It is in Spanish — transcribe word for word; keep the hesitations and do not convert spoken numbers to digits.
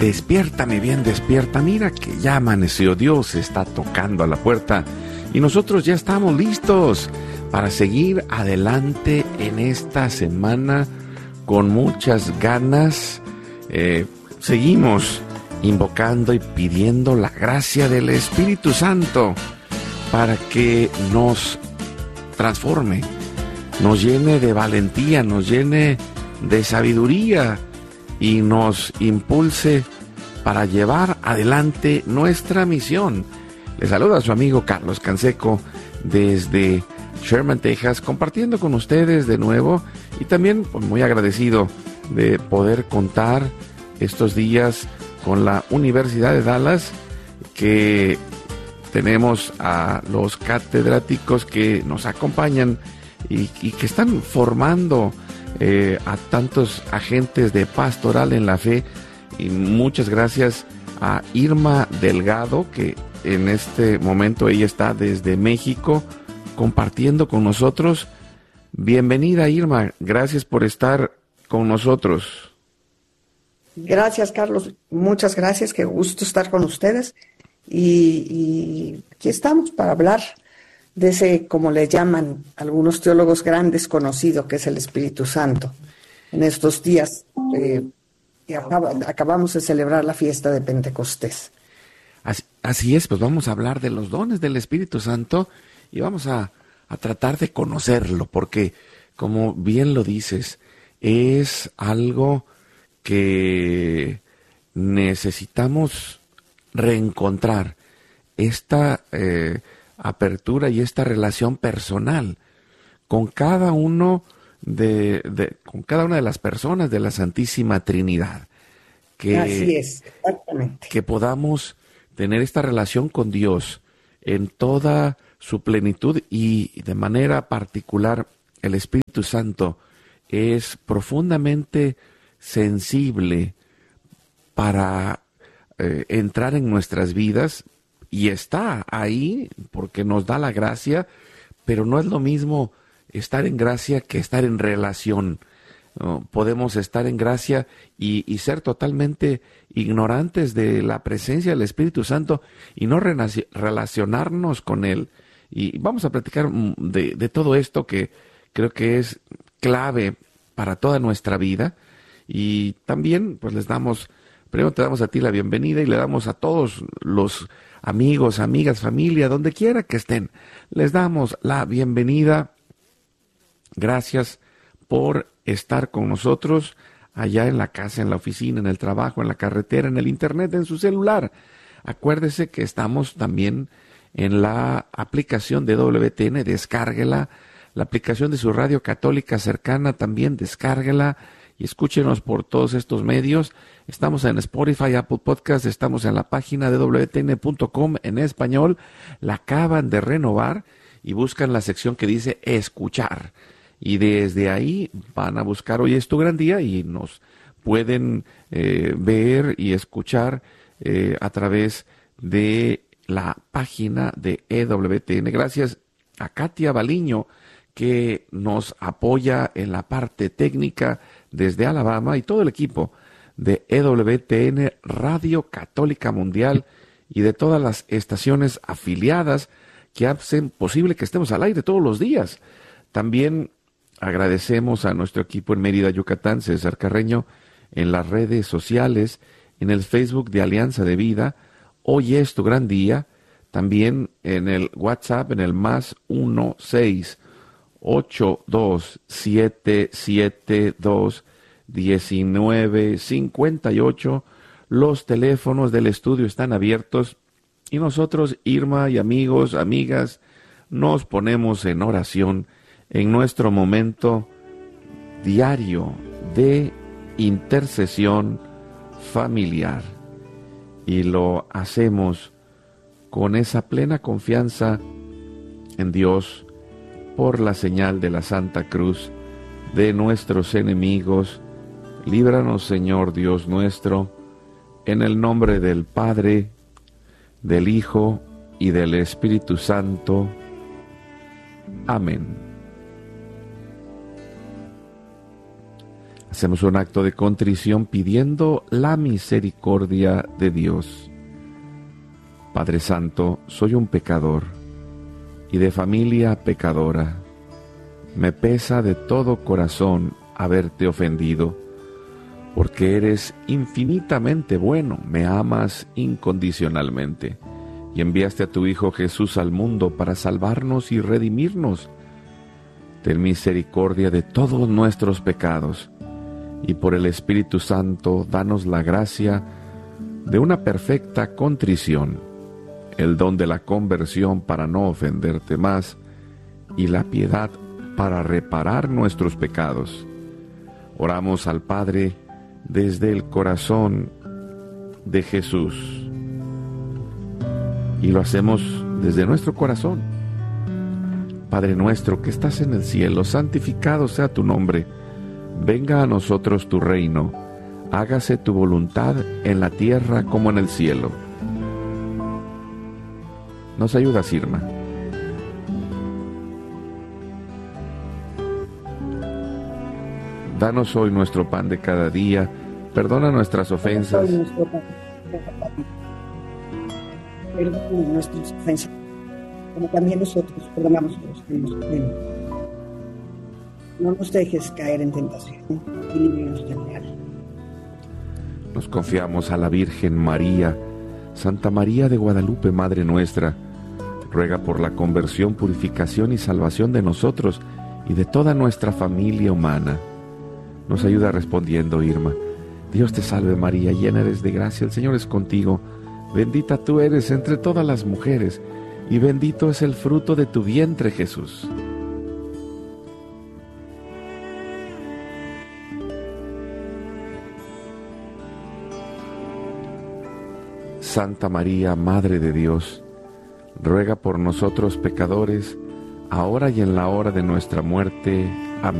despierta, mi bien, despierta. Mira que ya amaneció, Dios está tocando a la puerta y nosotros ya estamos listos para seguir adelante en esta semana con muchas ganas. Eh, seguimos invocando y pidiendo la gracia del Espíritu Santo para que nos transforme, nos llene de valentía, nos llene de sabiduría y nos impulse para llevar adelante nuestra misión. Le saluda a su amigo Carlos Canseco desde Sherman, Texas, compartiendo con ustedes de nuevo y también pues, muy agradecido de poder contar estos días con la Universidad de Dallas, que tenemos a los catedráticos que nos acompañan y, y que están formando eh, a tantos agentes de pastoral en la fe. Y muchas gracias a Irma Delgado, que en este momento ella está desde México compartiendo con nosotros. Bienvenida, Irma, gracias por estar con nosotros. Gracias, Carlos, muchas gracias, qué gusto estar con ustedes y, y aquí estamos para hablar de ese, como le llaman algunos teólogos grandes, conocido, que es el Espíritu Santo. En estos días eh, acaba, acabamos de celebrar la fiesta de Pentecostés. Así, así es, pues vamos a hablar de los dones del Espíritu Santo y vamos a, a tratar de conocerlo, porque como bien lo dices, es algo que necesitamos reencontrar, esta eh, apertura y esta relación personal con cada uno de, de con cada una de las personas de la Santísima Trinidad. Que, Así es, exactamente. Que podamos tener esta relación con Dios en toda su plenitud y de manera particular el Espíritu Santo es profundamente sensible para eh, entrar en nuestras vidas y está ahí porque nos da la gracia, pero no es lo mismo estar en gracia que estar en relación, ¿no? Podemos estar en gracia y, y ser totalmente ignorantes de la presencia del Espíritu Santo y no renaci- relacionarnos con Él. Y vamos a platicar de, de todo esto que creo que es clave para toda nuestra vida. Y también pues les damos, primero te damos a ti la bienvenida y le damos a todos los amigos, amigas, familia, donde quiera que estén, les damos la bienvenida. Gracias por estar con nosotros allá en la casa, en la oficina, en el trabajo, en la carretera, en el internet, en su celular. Acuérdese que estamos también en la aplicación de W T N, descárguela, la aplicación de su radio católica cercana también, descárguela. Y escúchenos por todos estos medios. Estamos en Spotify, Apple Podcast, estamos en la página de doble u te ene punto com en español. La acaban de renovar y buscan la sección que dice escuchar. Y desde ahí van a buscar Hoy es tu gran día y nos pueden eh, ver y escuchar eh, a través de la página de E W T N. Gracias a Katia Baliño, que nos apoya en la parte técnica desde Alabama, y todo el equipo de E W T N Radio Católica Mundial y de todas las estaciones afiliadas que hacen posible que estemos al aire todos los días. También agradecemos a nuestro equipo en Mérida, Yucatán, César Carreño, en las redes sociales, en el Facebook de Alianza de Vida, Hoy es tu gran día, también en el WhatsApp, en el más uno seis ocho dos siete siete dos diecinueve cincuenta y ocho. Los teléfonos del estudio están abiertos y nosotros, Irma y amigos, amigas, nos ponemos en oración en nuestro momento diario de intercesión familiar. Y lo hacemos con esa plena confianza en Dios, por la señal de la Santa Cruz de nuestros enemigos. Líbranos, Señor Dios nuestro, en el nombre del Padre, del Hijo y del Espíritu Santo. Amén. Hacemos un acto de contrición pidiendo la misericordia de Dios. Padre Santo, soy un pecador y de familia pecadora. Me pesa de todo corazón haberte ofendido, porque eres infinitamente bueno, me amas incondicionalmente, y enviaste a tu Hijo Jesús al mundo para salvarnos y redimirnos. Ten misericordia de todos nuestros pecados, y por el Espíritu Santo danos la gracia de una perfecta contrición, el don de la conversión para no ofenderte más, y la piedad para reparar nuestros pecados. Oramos al Padre desde el corazón de Jesús, y lo hacemos desde nuestro corazón. Padre nuestro que estás en el cielo, santificado sea tu nombre. Venga a nosotros tu reino, hágase tu voluntad en la tierra como en el cielo. ¿Nos ayudas, Irma? Danos hoy nuestro pan de cada día, perdona nuestras ofensas. Perdona nuestras ofensas, como también nosotros perdonamos a los que nos ofenden. No nos dejes caer en tentación y líbranos del mal. Nos confiamos a la Virgen María. Santa María de Guadalupe, Madre nuestra, ruega por la conversión, purificación y salvación de nosotros y de toda nuestra familia humana. Nos ayuda respondiendo, Irma. Dios te salve María, llena eres de gracia, el Señor es contigo. Bendita tú eres entre todas las mujeres, y bendito es el fruto de tu vientre, Jesús. Santa María, Madre de Dios, ruega por nosotros pecadores, ahora y en la hora de nuestra muerte.